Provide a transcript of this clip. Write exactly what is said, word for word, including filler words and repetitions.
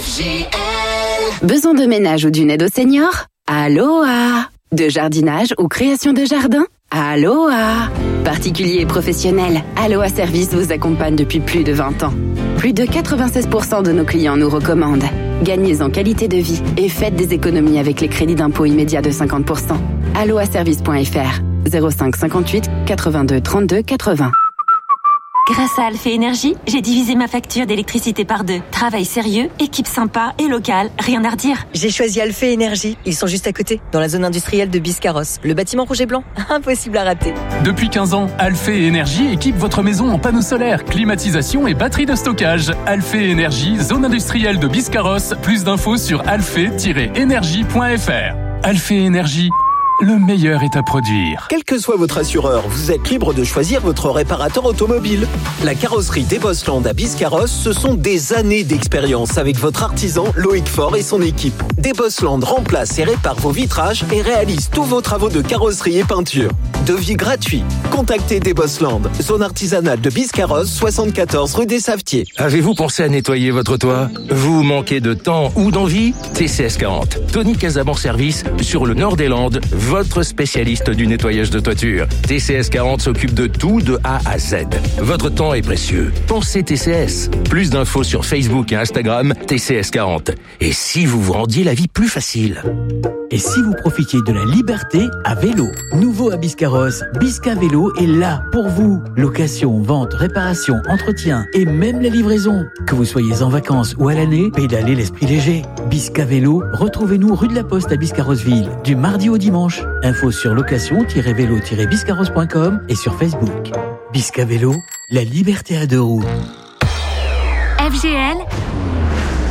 F G L. Besoin de ménage ou d'une aide aux seniors? Aloha. De jardinage ou création de jardin? Aloha. Particuliers et professionnels, Aloha Service vous accompagne depuis plus de vingt ans. Plus de quatre-vingt-seize pour cent de nos clients nous recommandent. Gagnez en qualité de vie et faites des économies avec les crédits d'impôt immédiats de cinquante pour cent. aloha service point f r zéro cinq cinquante-huit quatre-vingt-deux trente-deux quatre-vingts. Grâce à Alphée Énergie, j'ai divisé ma facture d'électricité par deux. Travail sérieux, équipe sympa et locale, rien à redire. J'ai choisi Alphée Énergie. Ils sont juste à côté, dans la zone industrielle de Biscarrosse. Le bâtiment rouge et blanc, impossible à rater. Depuis quinze ans, Alphée Énergie équipe votre maison en panneaux solaires, climatisation et batterie de stockage. Alphée Énergie, zone industrielle de Biscarrosse. Plus d'infos sur alphée tiret énergie point f r. Alphée Énergie, le meilleur est à produire. Quel que soit votre assureur, vous êtes libre de choisir votre réparateur automobile. La carrosserie des Bosland à Biscarrosse, ce sont des années d'expérience avec votre artisan Loïc Faure et son équipe. Des Bosland remplace et répare vos vitrages et réalise tous vos travaux de carrosserie et peinture. Devis gratuit. Contactez des Bosland, zone artisanale de Biscarrosse, soixante-quatorze rue des Savetiers. Avez-vous pensé à nettoyer votre toit? Vous manquez de temps ou d'envie? T C S quarante. Tony Casabon Service sur le nord des Landes, votre spécialiste du nettoyage de toiture. T C S quarante s'occupe de tout de A à Z. Votre temps est précieux. Pensez T C S. Plus d'infos sur Facebook et Instagram, T C S quarante. Et si vous vous rendiez la vie plus facile? Et si vous profitiez de la liberté à vélo? Nouveau à Biscarrosse, Bisca Vélo est là pour vous. Location, vente, réparation, entretien et même la livraison. Que vous soyez en vacances ou à l'année, pédalez l'esprit léger. Bisca Vélo, retrouvez-nous rue de la Poste à Biscarrosseville, du mardi au dimanche. Info sur location tiret vélo tiret biscarrosse point com et sur Facebook. Bisca Vélo, la liberté à deux roues. F G L,